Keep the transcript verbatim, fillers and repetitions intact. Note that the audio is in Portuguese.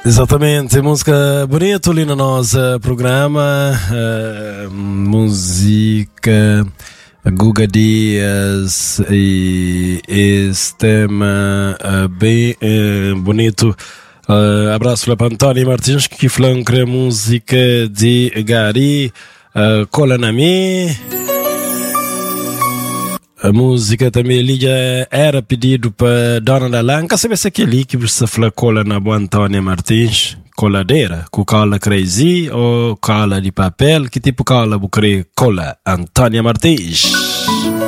Exatamente, música bonita ali no nosso programa, uh, música Guga Dias e esse tema uh, bem uh, bonito. Uh, abraço para Antônio Martins que flancra a música de Gari uh, Cola na Mi. A música também ali já era pedido para Dona Dalanca. Sabe se aquele que você fala cola na boa Antônia Martins? Coladeira? Com cola crazy ou cola de papel? Que tipo cola você quer? Cola Antônia Martins.